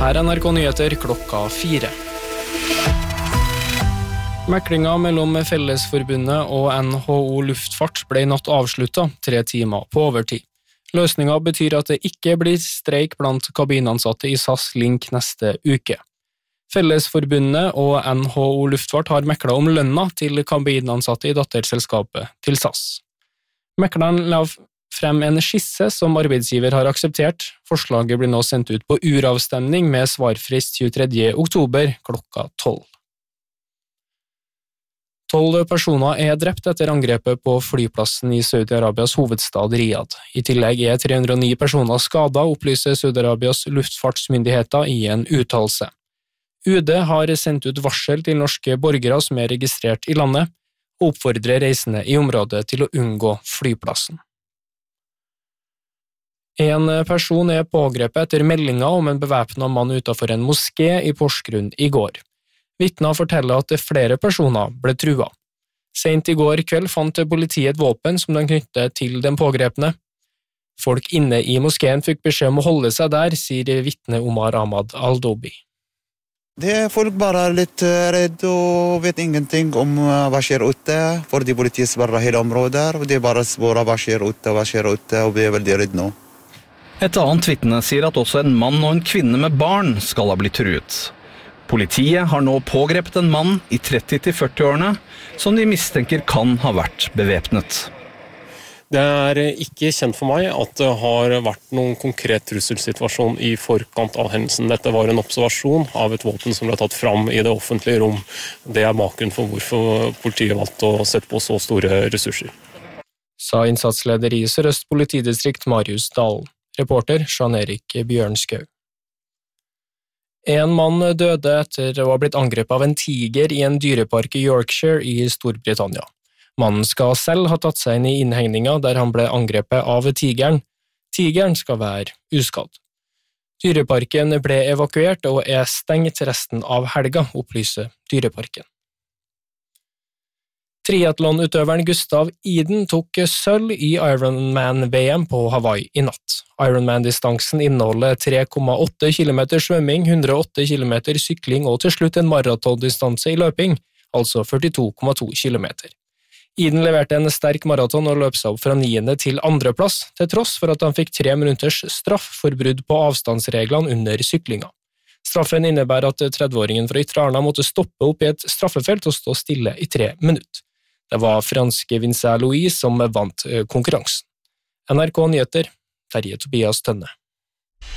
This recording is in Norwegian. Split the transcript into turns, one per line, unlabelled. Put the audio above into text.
Her NRK Nyheter klokka 4. Meklinga mellom Fellesforbundet og NHO Luftfart ble i natt avsluttet 3 timer på overtid. Løsningen betyr at det ikke blir streik blant kabinansatte i SAS Link neste uke. Fellesforbundet og NHO Luftfart har meklet om lønna til kabinansatte i datterselskapet til SAS. Mekleren la frem en skisse som arbeidsgiver har akseptert. Forslaget blir nå sendt ut på uravstemning med svarfrist 23. oktober klokka 12. 12 personer er drept etter angrepet på flyplassen i Saudi-Arabias hovedstad Riyadh. I tillegg er 309 personer skadet, opplyser Saudi-Arabias luftfartsmyndigheter i en uttalelse. UD har sendt ut varsel til norske borgere som er registrert i landet, og oppfordrer reisende i området til å unngå flyplassen. En person er pågrepet etter meldinger om en bevæpnet mann utenfor en moské i Porsgrunn i går. Vitner forteller at flere personer ble truet. Sent i går kveld fant politiet et våpen som de knyttet til den pågrepne. Folk inne i moskeen fikk beskjed om å holde seg der, sier vitne Omar Ahmad Al-Dobi.
Folk bare er litt redd og vet ingenting om hva skjer ute, fordi politiet sperrer hele området, og de bare spør hva skjer ute, og vi er veldig redde nå.
Et annet vitne sier at også en mann og en kvinne med barn skal ha blitt truet. Politiet har nå pågrepet en mann i 30-40-årene som de mistenker kan ha vært bevæpnet.
Det er ikke kjent for meg at det har vært noen konkret trusselsituasjon i forkant av hendelsen. Dette var en observasjon av et våpen som ble tatt fram i det offentlige rom. Det er bakgrunnen for hvorfor politiet valgte å sette på så store ressurser.
Sa innsatsleder i Sør-Øst politidistrikt Marius Dalen. Reporter Jean-Erik Bjørnskau. En mann døde etter å ha blitt angrepet av en tiger i en dyrepark i Yorkshire i Storbritannia. Mannen skal selv ha tatt seg inn i innhegninga der han ble angrepet av tigeren. Tigeren skal være uskadd. Dyreparken ble evakuert og er stengt resten av helga, opplyser dyreparken. Triathlon-utøveren Gustav Iden tok sølv i Ironman-VM på Hawaii i natt. Ironman-distansen inneholder 3,8 km svømming, 108 km sykling og til slutt en maratondistanse i løping, altså 42,2 km. Iden leverte en sterk maraton og løp seg opp fra 9. til 2. plass, til tross for at han fikk 3 minutters straff for brudd på avstandsreglene under syklinga. Straffen innebærer at 30-åringen fra Ytre Arna måtte stoppe opp i et straffefelt og stå stille i 3 minutter. Det var franske Vincent Louis som vant konkurransen. NRK Nyheter, Terje Tobias Tønne.